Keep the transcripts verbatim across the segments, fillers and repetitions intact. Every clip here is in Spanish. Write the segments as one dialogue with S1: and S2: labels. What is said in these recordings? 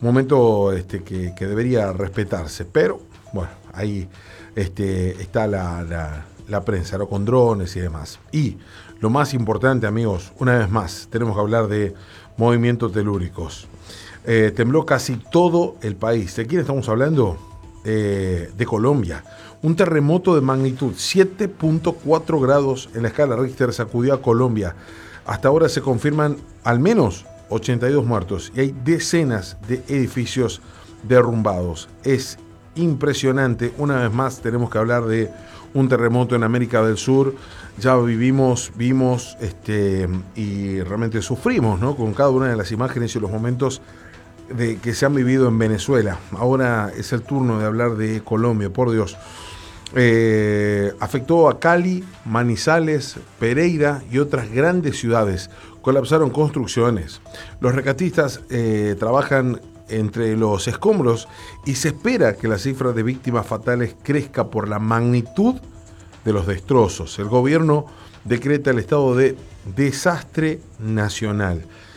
S1: momento este, que, que debería respetarse, pero bueno, ahí este, está la, la, la prensa, ¿no? Con drones y demás. Y lo más importante, amigos, una vez más, tenemos que hablar de movimientos telúricos. Eh, tembló casi todo el país. ¿De quién estamos hablando? Eh, de Colombia. Un terremoto de magnitud siete punto cuatro grados en la escala Richter sacudió a Colombia. Hasta ahora se confirman al menos ochenta y dos muertos y hay decenas de edificios derrumbados. Es impresionante. Una vez más tenemos que hablar de un terremoto en América del Sur. Ya vivimos, vimos este, y realmente sufrimos, ¿no? Con cada una de las imágenes y los momentos de, que se han vivido en Venezuela. Ahora es el turno de hablar de Colombia, por Dios. Eh, afectó a Cali, Manizales, Pereira y otras grandes ciudades. Colapsaron construcciones. Los rescatistas eh, trabajan entre los escombros y se espera que la cifra de víctimas fatales crezca por la magnitud de los destrozos. El gobierno decreta el estado de desastre nacional.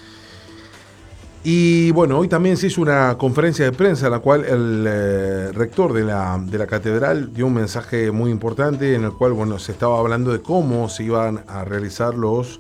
S1: Y bueno, hoy también se hizo una conferencia de prensa en la cual el eh, rector de la, de la catedral dio un mensaje muy importante en el cual, bueno, se estaba hablando de cómo se iban a realizar los,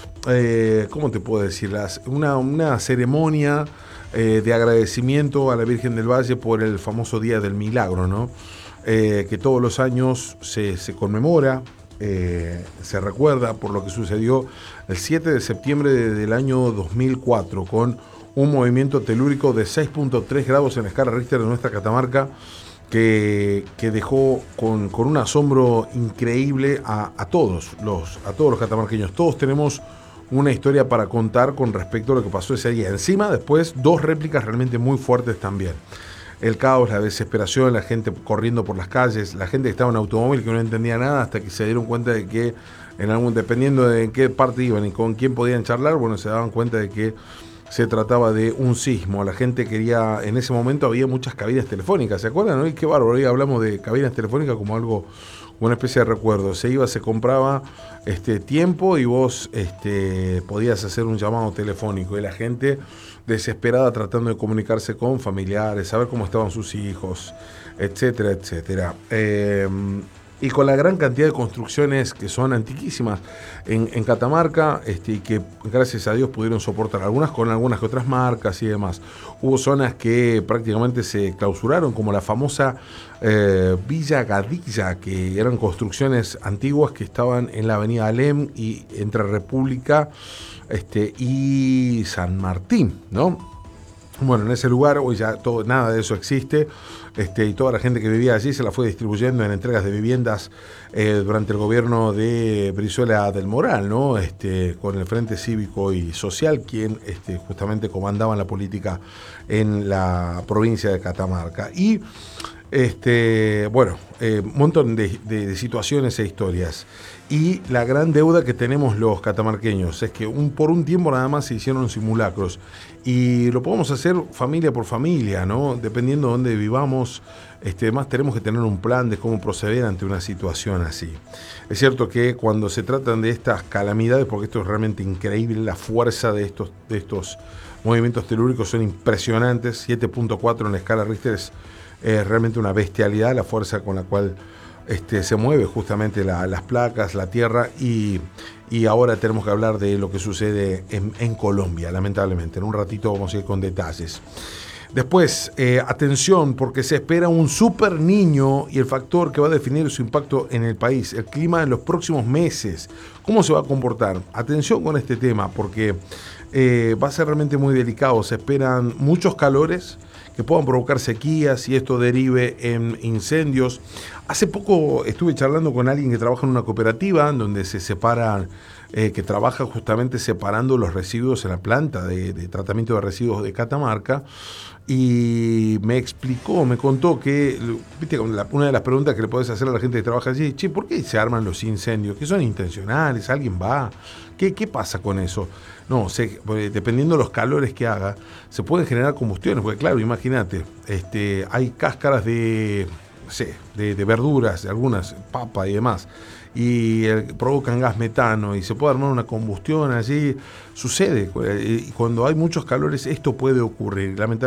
S1: eh, ¿cómo te puedo decir? Las, una, una ceremonia eh, de agradecimiento a la Virgen del Valle por el famoso Día del Milagro, ¿no? Eh, que todos los años se, se conmemora, eh, se recuerda por lo que sucedió el siete de septiembre del año dos mil cuatro con un movimiento telúrico de seis punto tres grados en la escala Richter de nuestra Catamarca que, que dejó con, con un asombro increíble a, a todos los a todos los catamarqueños. Todos tenemos una historia para contar con respecto a lo que pasó ese día. Encima, después, dos réplicas realmente muy fuertes también. El caos, la desesperación, la gente corriendo por las calles, la gente que estaba en automóvil que no entendía nada hasta que se dieron cuenta de que, en algún, dependiendo de en qué parte iban y con quién podían charlar, bueno, se daban cuenta de que se trataba de un sismo. La gente quería, en ese momento había muchas cabinas telefónicas, ¿se acuerdan? ¿No? Qué bárbaro, hoy hablamos de cabinas telefónicas como algo, una especie de recuerdo. Se iba, se compraba este tiempo y vos este, podías hacer un llamado telefónico y la gente desesperada tratando de comunicarse con familiares, saber cómo estaban sus hijos, etcétera, etcétera. Eh, y con la gran cantidad de construcciones que son antiquísimas en, en Catamarca, este, y que gracias a Dios pudieron soportar, algunas con algunas que otras marcas y demás. Hubo zonas que prácticamente se clausuraron, como la famosa eh, Villa Gadilla, que eran construcciones antiguas que estaban en la avenida Alem y entre República este, y San Martín, ¿no? Bueno, en ese lugar hoy ya todo, nada de eso existe, este, y toda la gente que vivía allí se la fue distribuyendo en entregas de viviendas eh, durante el gobierno de Brizuela del Moral, ¿no? Este, con el Frente Cívico y Social, quien este, justamente comandaba la política en la provincia de Catamarca. Y Este, bueno, eh, un montón de, de, de situaciones e historias. Y la gran deuda que tenemos los catamarqueños es que un, por un tiempo nada más se hicieron simulacros. Y lo podemos hacer familia por familia, ¿no? Dependiendo de dónde vivamos, este, además tenemos que tener un plan de cómo proceder ante una situación así. Es cierto que cuando se tratan de estas calamidades, porque esto es realmente increíble, la fuerza de estos, de estos movimientos telúricos son impresionantes. siete punto cuatro en la escala Richter es Es realmente una bestialidad la fuerza con la cual este, se mueve justamente la, las placas, la tierra y, y ahora tenemos que hablar de lo que sucede en, en Colombia, lamentablemente. En un ratito vamos a ir con detalles. Después, eh, atención, porque se espera un super niño y el factor que va a definir su impacto en el país, el clima en los próximos meses. ¿Cómo se va a comportar? Atención con este tema, porque eh, va a ser realmente muy delicado. Se esperan muchos calores que puedan provocar sequías y esto derive en incendios. Hace poco estuve charlando con alguien que trabaja en una cooperativa donde se separan, eh, que trabaja justamente separando los residuos en la planta de, de tratamiento de residuos de Catamarca, y me explicó, me contó que, viste, una de las preguntas que le podés hacer a la gente que trabaja allí, che, ¿por qué se arman los incendios? ¿Que son intencionales? ¿Alguien va? ¿Qué, qué pasa con eso? No, se, dependiendo de los calores que haga, se pueden generar combustiones, porque claro, imagínate, este, hay cáscaras de, no sé, de, de verduras, de algunas, papa y demás, y eh, provocan gas metano y se puede armar una combustión allí, sucede, y cuando hay muchos calores esto puede ocurrir, lamentablemente.